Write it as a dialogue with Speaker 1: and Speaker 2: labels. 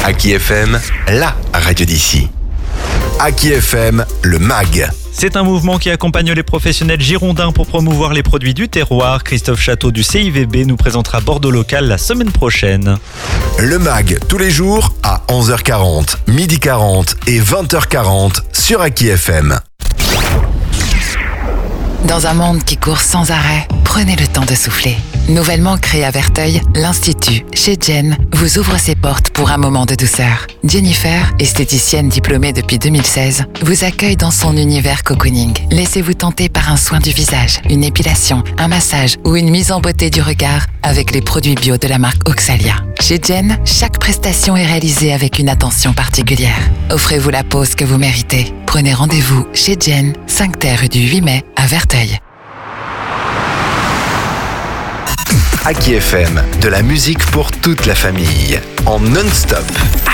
Speaker 1: Aki FM, la radio d'ici. Aki FM, le MAG.
Speaker 2: C'est un mouvement qui accompagne les professionnels girondins pour promouvoir les produits du terroir. Christophe Château du CIVB nous présentera Bordeaux Local la semaine prochaine.
Speaker 1: Le MAG, tous les jours à 11h40, 12h40 et 20h40 sur Aki FM.
Speaker 3: Dans un monde qui court sans arrêt, prenez le temps de souffler. Nouvellement créé à Verteuil, l'Institut, chez Jen, vous ouvre ses portes pour un moment de douceur. Jennifer, esthéticienne diplômée depuis 2016, vous accueille dans son univers cocooning. Laissez-vous tenter par un soin du visage, une épilation, un massage ou une mise en beauté du regard avec les produits bio de la marque Oxalia. Chez Jen, chaque prestation est réalisée avec une attention particulière. Offrez-vous la pause que vous méritez. Prenez rendez-vous chez Jen, 5 terre rue du 8 mai à Verteuil.
Speaker 1: Aki FM, de la musique pour toute la famille, en non-stop.